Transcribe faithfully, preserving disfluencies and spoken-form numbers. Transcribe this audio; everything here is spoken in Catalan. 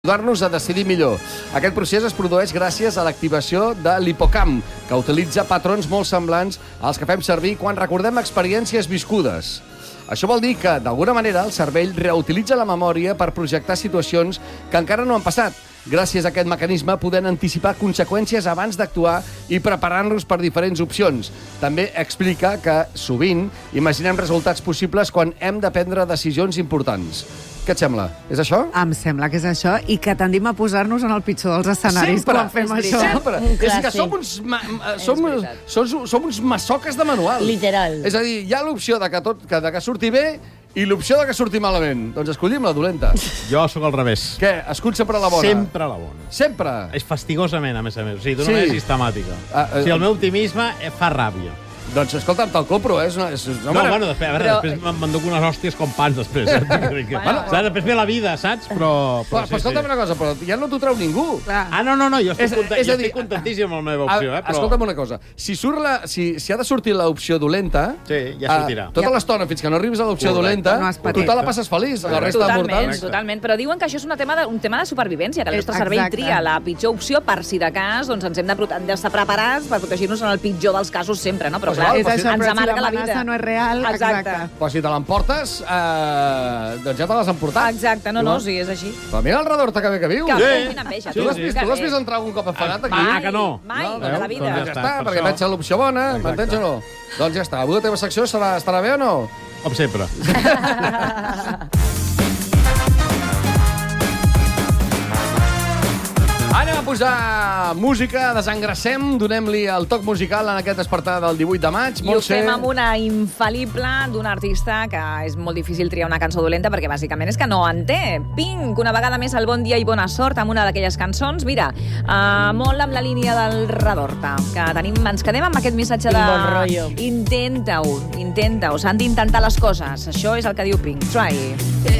ajudar-nos a decidir millor. Aquest procés es produeix gràcies a l'activació de l'hipocamp, que utilitza patrons molt semblants als que fem servir quan recordem experiències viscudes. Això vol dir que, d'alguna manera, el cervell reutilitza la memòria per projectar situacions que encara no han passat. Gràcies a aquest mecanisme podem anticipar conseqüències abans d'actuar i preparar-nos per diferents opcions. També explica que, sovint, imaginem resultats possibles quan hem de prendre decisions importants. Què et sembla? És això? Em sembla que és això, i que tendim a posar-nos en el pitjor dels escenaris sempre, quan fem això. Sempre! És que som uns, ma, som, som, som uns massoques de manual. Literal. És a dir, hi ha l'opció de que, tot, que, de que surti bé i l'opció de que surti malament. Doncs escollim la dolenta. Jo sóc al revés. Què? Escull sempre la bona? Sempre la bona. Sempre? És fastigosament, a més a més. O sigui, d'una Sí. manera sistemàtica. Ah, eh, o sigui, el meu optimisme fa ràbia. Doncs escolta'm, te'l compro, eh? És una, és una No, manera... bueno, després, a veure, Però- després m'enduc unes hòsties com pans, després. Eh? Bueno. Saps? Després ve la vida, saps? Però... Però, però escolta'm una cosa, però ja no t'ho treu ningú. Clar. Ah, no, no, no, jo estic, És- content, és a jo dir, estic contentíssim amb la meva A, opció, eh? Però... Escolta'm una cosa. Si, surt la, si, si ha de sortir l'opció dolenta... Sí, ja sortirà. Uh, tota Ja. l'estona, fins que no arribis a l'opció Correcte. dolenta, No has tu patit. te la passes feliç. La resta de Totalment, mortals... totalment. Però diuen que això és una tema de, un tema de supervivència, que el nostre cervell Exacte. tria la pitjor opció per si de cas doncs ens hem de pro- hem d'estar preparats per protegir-nos en el pitjor dels casos sempre, no? Però Pues clar, val, És però si- això, ens però si amarga la vida. l'amenaça no és real, Exacte. exacte. Però si te l'emportes, eh, doncs ja te l'has emportat. Exacte, no, no, sí, és així. Però mira el Redorta que bé que viu. Que Sí. bé, quina enveja. Tu l'has sí. vist, tu l'has vist entrar algun cop enfadat aquí? Ah, que no. Mai, No, de la veus? vida. Doncs ja està, està, per perquè això. vaig a l'opció bona, Exacte. m'entens o no? Doncs ja està. Avui la teva secció serà, estarà bé o no? Com sempre. Anem a posar música, desengracem, donem-li el toc musical en aquest despertar del divuit de maig. I ho Montse. fem amb una infal·lible d'un artista que és molt difícil triar una cançó dolenta perquè bàsicament és que no en té. Pink, una vegada més el bon dia i bona sort amb una d'aquelles cançons. Mira, uh, molt amb la línia del Redorta, que tenim, ens quedem amb aquest missatge de... Quin bon rotllo. Intenta-ho, intenta-ho, s'han d'intentar les coses. Això és el que diu Pink. Try.